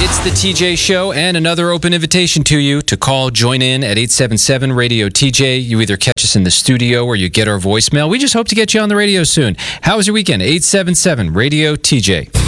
It's the TJ Show, and another open invitation to you to call, join in at 877-RADIO-TJ. You either catch us in the studio or you get our voicemail. We just hope to get you on the radio soon. How was your weekend? 877-RADIO-TJ.